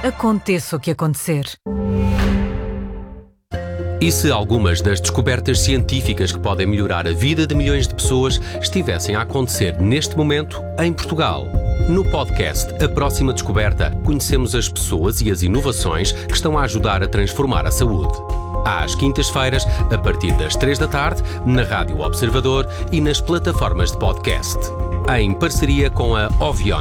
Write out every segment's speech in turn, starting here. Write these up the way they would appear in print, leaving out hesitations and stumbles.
Aconteça o que acontecer. E se algumas das descobertas científicas que podem melhorar a vida de milhões de pessoas estivessem a acontecer neste momento em Portugal? No podcast A Próxima Descoberta, conhecemos as pessoas e as inovações que estão a ajudar a transformar a saúde. Às quintas-feiras, a partir das 3 da tarde, na Rádio Observador e nas plataformas de podcast. Em parceria com a Ovion.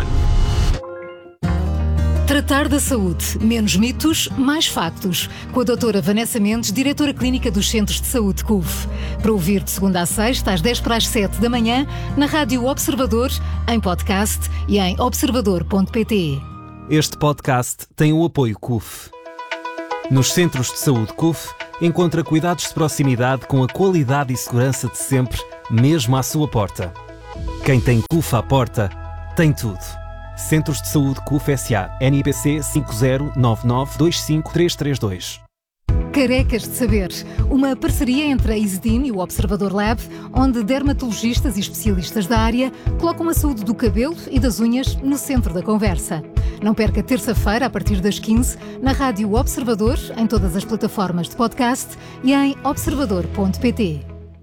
Tratar da saúde. Menos mitos, mais factos. Com a doutora Vanessa Mendes, diretora clínica dos Centros de Saúde CUF. Para ouvir de segunda a sexta, às 10 para as 7 da manhã, na Rádio Observador, em podcast e em observador.pt. Este podcast tem o apoio CUF. Nos Centros de Saúde CUF, encontra cuidados de proximidade com a qualidade e segurança de sempre, mesmo à sua porta. Quem tem CUF à porta, tem tudo. Centros de Saúde CUF S.A. NIPC 509925332. Carecas de Saber, uma parceria entre a Isedin e o Observador Lab, onde dermatologistas e especialistas da área colocam a saúde do cabelo e das unhas no centro da conversa. Não perca terça-feira, a partir das 15, na Rádio Observador, em todas as plataformas de podcast e em observador.pt.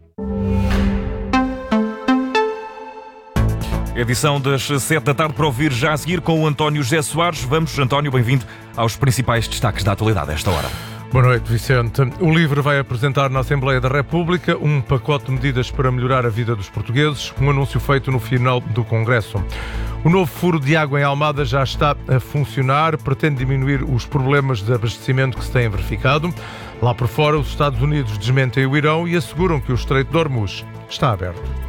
Edição das 7 da tarde para ouvir já a seguir com o António José Soares. Vamos, António, bem-vindo aos principais destaques da atualidade a esta hora. Boa noite, Vicente. O LIVRE vai apresentar na Assembleia da República um pacote de medidas para melhorar a vida dos portugueses, um anúncio feito no final do Congresso. O novo furo de água em Almada já está a funcionar, pretende diminuir os problemas de abastecimento que se têm verificado. Lá por fora, os Estados Unidos desmentem o Irão e asseguram que o Estreito de Hormuz está aberto.